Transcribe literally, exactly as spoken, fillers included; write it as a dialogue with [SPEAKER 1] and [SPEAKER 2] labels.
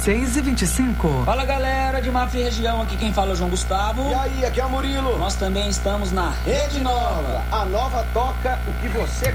[SPEAKER 1] seis e vinte e cinco.
[SPEAKER 2] Fala galera de Mafra e região, aqui quem fala é o João Gustavo.
[SPEAKER 3] E aí, aqui é o Murilo.
[SPEAKER 2] Nós também estamos na Rede Nova.
[SPEAKER 3] A nova toca o que você